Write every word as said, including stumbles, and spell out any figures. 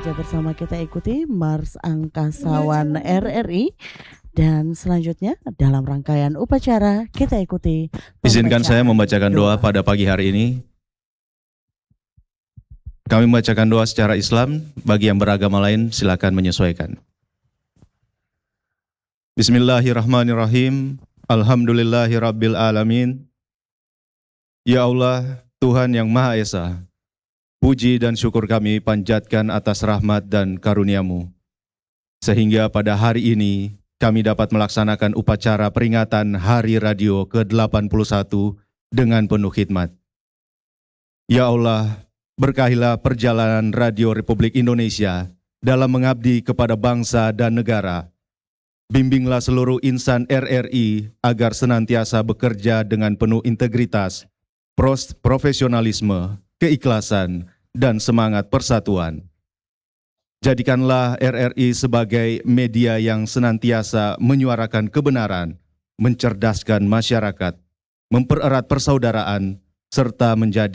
saja bersama kita ikuti Mars Angkasawan R R I. Dan selanjutnya dalam rangkaian upacara kita ikuti Izinkan saya membacakan doa. doa pada pagi hari ini. Kami membacakan doa secara Islam, bagi yang beragama lain silakan menyesuaikan. Bismillahirrahmanirrahim. Alhamdulillahirabbil alamin. Ya Allah, Tuhan yang Maha Esa, puji dan syukur kami panjatkan atas rahmat dan karunia-Mu, sehingga pada hari ini kami dapat melaksanakan upacara peringatan Hari Radio ke delapan puluh satu dengan penuh khidmat. Ya Allah, berkahilah perjalanan Radio Republik Indonesia dalam mengabdi kepada bangsa dan negara. Bimbinglah seluruh insan R R I agar senantiasa bekerja dengan penuh integritas, profesionalisme, keikhlasan, dan semangat persatuan. Jadikanlah R R I sebagai media yang senantiasa menyuarakan kebenaran, mencerdaskan masyarakat, mempererat persaudaraan, serta menjadi